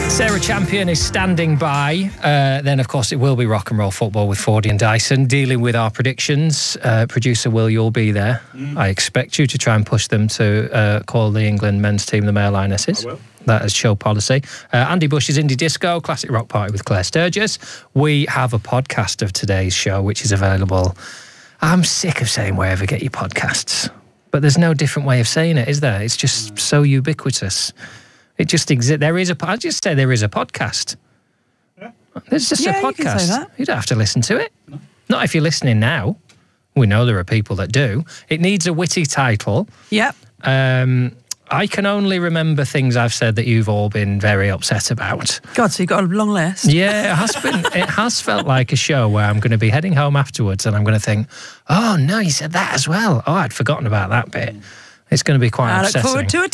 Sarah Champion is standing by. Then, of course, it will be Rock and Roll Football with Fordy and Dyson, dealing with our predictions. Producer Will, you'll be there. I expect you to try and push them to call the England men's team the Male Lionesses. I will. That is show policy. Andy Bush's Indie Disco, Classic Rock Party with Claire Sturgis. We have a podcast of today's show, which is available. I'm sick of saying wherever you get your podcasts. But there's no different way of saying it, is there? It's just so ubiquitous. It just exists. I just say there is a podcast. Yeah. There's just a podcast. You can say that. You don't have to listen to it. No. Not if you're listening now. We know there are people that do. It needs a witty title. Yep. I can only remember things I've said that you've all been very upset about. God, so you've got a long list. Yeah, it has been. It has felt like a show where I'm going to be heading home afterwards and I'm going to think, oh, no, you said that as well. Oh, I'd forgotten about that bit. It's going to be quite I upsetting. look forward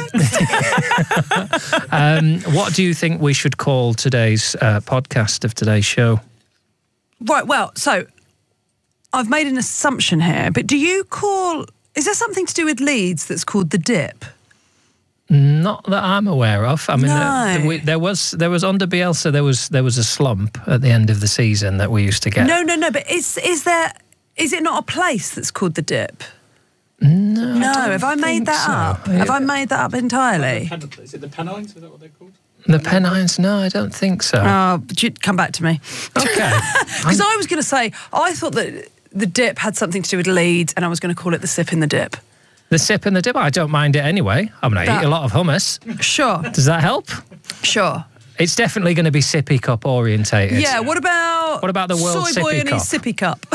to a text. What do you think we should call today's podcast of today's show? Right, well, so I've made an assumption here, but is there something to do with Leeds that's called The Dip? Not that I'm aware of. I mean, No. there was under Bielsa, there was a slump at the end of the season that we used to get. No, but is it not a place that's called The Dip? No, Have I made that up? Have I made that up entirely? Is it the Pennines? Is that what they're called? The Pennines? No, I don't think so. Come back to me. Okay. Because I was going to say, I thought that The Dip had something to do with Leeds and I was going to call it The Sip in the Dip. The Sip and the Dip, I don't mind it anyway. I mean, I eat a lot of hummus. Sure. Does that help? Sure. It's definitely going to be sippy cup orientated. Yeah, what about the World Soy Boy Sippy and his Cup? Sippy Cup?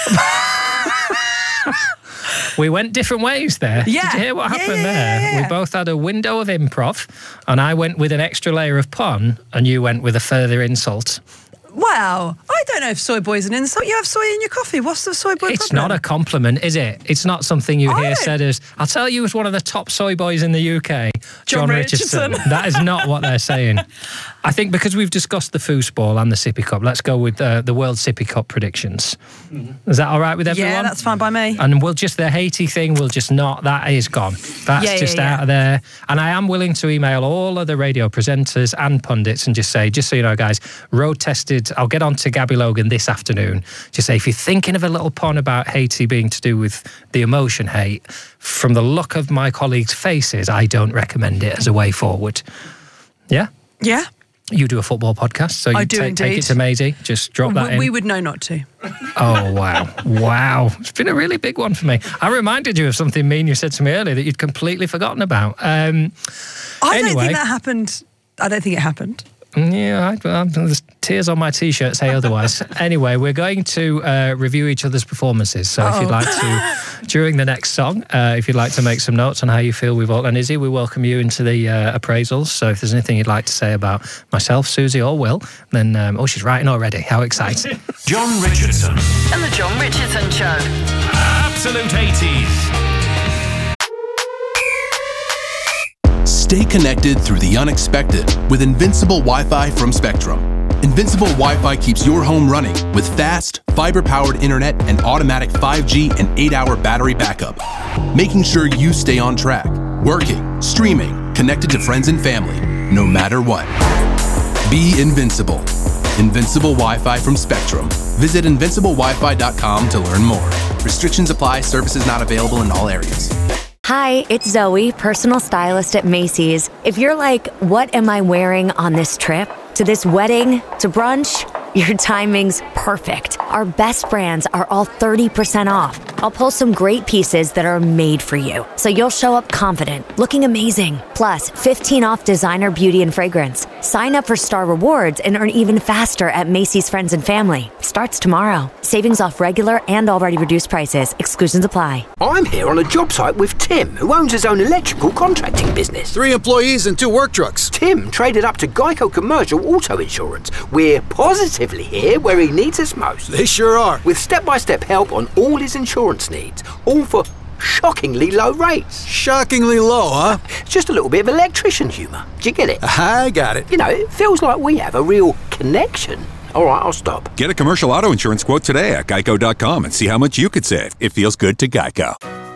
We went different ways there. Yeah. Did you hear what happened Yeah. there? We both had a window of improv, and I went with an extra layer of pun, and you went with a further insult. Wow. I don't know if soy boy's an insult. You have soy in your coffee. What's the soy boy It's problem? not a compliment, is it? It's not something you hear said as, I'll tell you as one of the top soy boys in the UK, John Richardson. That is not what they're saying. I think because we've discussed the foosball and the Sippy Cup, let's go with the World Sippy Cup predictions. Is that all right with everyone? Yeah, that's fine by me. And the Haiti thing, that is gone. That's out of there. And I am willing to email all of the radio presenters and pundits and just say, just so you know, guys, road tested. I'll get on to Gabby Logan this afternoon. Just say, if you're thinking of a little pun about Haiti being to do with the emotion hate, from the look of my colleagues' faces, I don't recommend it as a way forward. Yeah? Yeah. You do a football podcast, so you take it to Maisie. Just drop that in. We would know not to. Oh, wow. Wow. It's been a really big one for me. I reminded you of something mean you said to me earlier that you'd completely forgotten about. I don't think that happened. I don't think it happened. Yeah, there's tears on my T-shirt say otherwise. Anyway, we're going to review each other's performances. So if you'd like to, during the next song, if you'd like to make some notes on how you feel with all, and Izzy, we welcome you into the appraisals. So if there's anything you'd like to say about myself, Susie or Will, then, she's writing already. How exciting. John Richardson. And the John Richardson Show. Absolute 80s. Stay connected through the unexpected with Invincible Wi-Fi from Spectrum. Invincible Wi-Fi keeps your home running with fast, fiber-powered internet and automatic 5G and 8-hour battery backup, making sure you stay on track, working, streaming, connected to friends and family, no matter what. Be invincible. Invincible Wi-Fi from Spectrum. Visit invinciblewifi.com to learn more. Restrictions apply. Services not available in all areas. Hi, it's Zoe, personal stylist at Macy's. If you're like, what am I wearing on this trip? To this wedding? To brunch? Your timing's perfect. Our best brands are all 30% off. I'll pull some great pieces that are made for you, so you'll show up confident, looking amazing. Plus, 15 off designer beauty and fragrance. Sign up for Star Rewards and earn even faster at Macy's Friends and Family. Starts tomorrow. Savings off regular and already reduced prices. Exclusions apply. I'm here on a job site with Tim, who owns his own electrical contracting business. 3 employees and 2 work trucks. Tim traded up to Geico Commercial Auto Insurance. We're positively here where he needs us most. They sure are. With step-by-step help on all his insurance needs, all for shockingly low rates. Shockingly low, huh? Just a little bit of electrician humour. Do you get it? I got it. You know, it feels like we have a real connection. All right, I'll stop. Get a commercial auto insurance quote today at geico.com and see how much you could save. It feels good to Geico.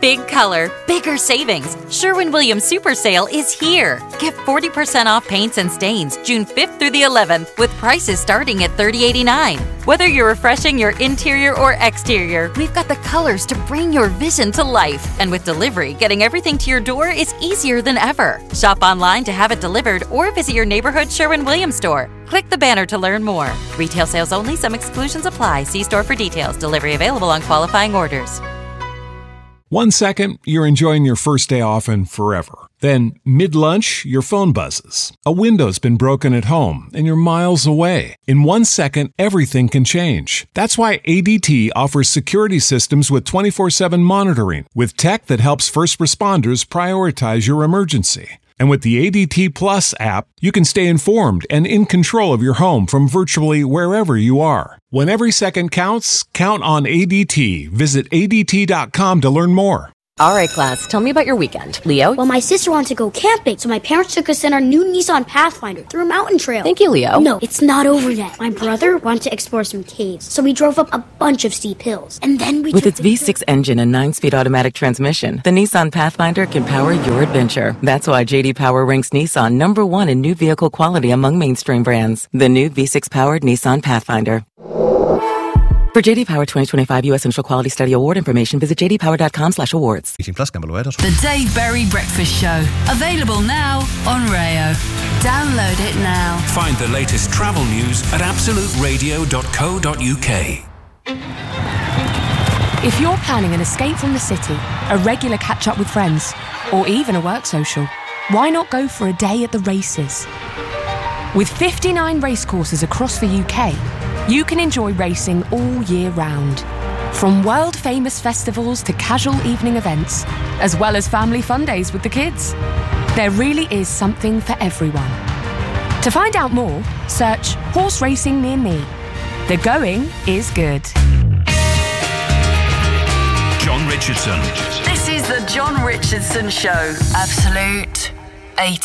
Big color, bigger savings. Sherwin-Williams Super Sale is here. Get 40% off paints and stains June 5th through the 11th with prices starting at $30.89. Whether you're refreshing your interior or exterior, we've got the colors to bring your vision to life. And with delivery, getting everything to your door is easier than ever. Shop online to have it delivered or visit your neighborhood Sherwin-Williams store. Click the banner to learn more. Retail sales only. Some exclusions apply. See store for details. Delivery available on qualifying orders. 1 second, you're enjoying your first day off and forever. Then, mid-lunch, your phone buzzes. A window's been broken at home, and you're miles away. In 1 second, everything can change. That's why ADT offers security systems with 24/7 monitoring, with tech that helps first responders prioritize your emergency. And with the ADT Plus app, you can stay informed and in control of your home from virtually wherever you are. When every second counts, count on ADT. Visit ADT.com to learn more. All right, class, tell me about your weekend. Leo? Well, my sister wanted to go camping, so my parents took us in our new Nissan Pathfinder through a mountain trail. Thank you, Leo. No, it's not over yet. My brother wanted to explore some caves, so we drove up a bunch of steep hills. And then we With its V6 engine and 9-speed automatic transmission, the Nissan Pathfinder can power your adventure. That's why J.D. Power ranks Nissan #1 in new vehicle quality among mainstream brands. The new V6-powered Nissan Pathfinder. For JD Power 2025 U.S. Initial Quality Study Award information, visit jdpower.com/awards. 18+ gamble aware. The Dave Berry Breakfast Show. Available now on Rayo. Download it now. Find the latest travel news at absoluteradio.co.uk. If you're planning an escape from the city, a regular catch-up with friends, or even a work social, why not go for a day at the races? With 59 racecourses across the UK, you can enjoy racing all year round. From world-famous festivals to casual evening events, as well as family fun days with the kids. There really is something for everyone. To find out more, search horse racing near me. The going is good. John Richardson. This is the John Richardson Show. Absolute 80s.